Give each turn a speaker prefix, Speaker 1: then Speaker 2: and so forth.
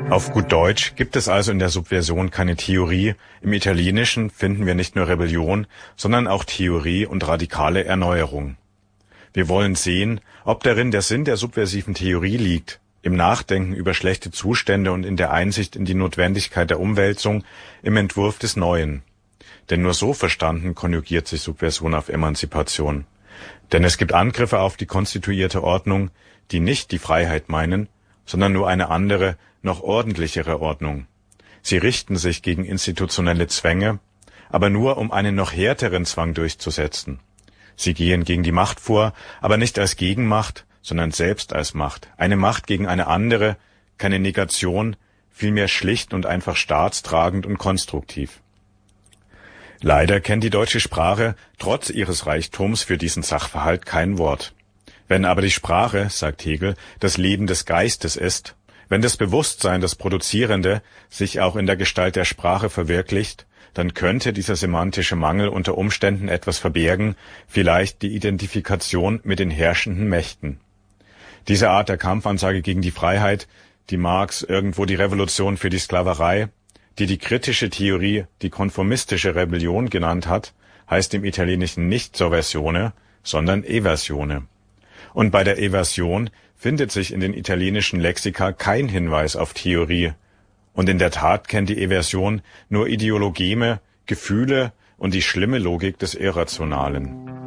Speaker 1: Auf gut Deutsch gibt es also in der Subversion keine Theorie. Im Italienischen finden wir nicht nur Rebellion, sondern auch Theorie und radikale Erneuerung. Wir wollen sehen, ob darin der Sinn der subversiven Theorie liegt, im Nachdenken über schlechte Zustände und in der Einsicht in die Notwendigkeit der Umwälzung, im Entwurf des Neuen. Denn nur so verstanden konjugiert sich Subversion auf Emanzipation. Denn es gibt Angriffe auf die konstituierte Ordnung, die nicht die Freiheit meinen, sondern nur eine andere, noch ordentlichere Ordnung. Sie richten sich gegen institutionelle Zwänge, aber nur um einen noch härteren Zwang durchzusetzen. Sie gehen gegen die Macht vor, aber nicht als Gegenmacht, sondern selbst als Macht. Eine Macht gegen eine andere, keine Negation, vielmehr schlicht und einfach staatstragend und konstruktiv. Leider kennt die deutsche Sprache trotz ihres Reichtums für diesen Sachverhalt kein Wort. Wenn aber die Sprache, sagt Hegel, das Leben des Geistes ist, wenn das Bewusstsein, das Produzierende, sich auch in der Gestalt der Sprache verwirklicht, dann könnte dieser semantische Mangel unter Umständen etwas verbergen, vielleicht die Identifikation mit den herrschenden Mächten. Diese Art der Kampfansage gegen die Freiheit, die Marx irgendwo die Revolution für die Sklaverei, die kritische Theorie die konformistische Rebellion genannt hat, heißt im Italienischen nicht Sovversione, sondern Eversione. Und bei der Eversion findet sich in den italienischen Lexika kein Hinweis auf Theorie. Und in der Tat kennt die Eversion nur Ideologeme, Gefühle und die schlimme Logik des Irrationalen.